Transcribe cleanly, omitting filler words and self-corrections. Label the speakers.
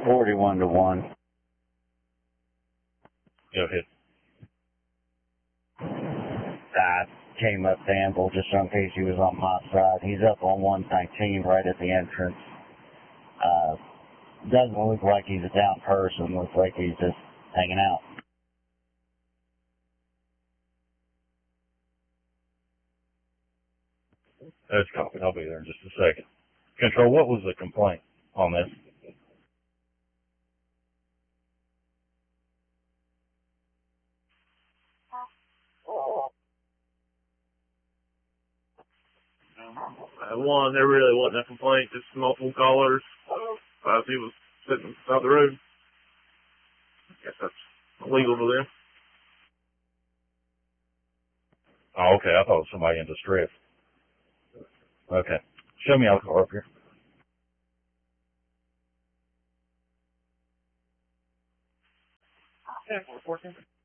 Speaker 1: 41 to 1.
Speaker 2: Go ahead.
Speaker 1: I came up to Amble just in case he was on my side. He's up on 119 right at the entrance. Doesn't look like he's a down person. Looks like he's just hanging out.
Speaker 2: That's copied. I'll be there in just a second. Control, what was the complaint on this?
Speaker 3: One, there really wasn't a complaint, just multiple callers. He was sitting out the road. I guess that's illegal to them.
Speaker 2: Oh, okay. I thought it was somebody in distress. Okay. Show me out the car up here.
Speaker 3: Yeah, working.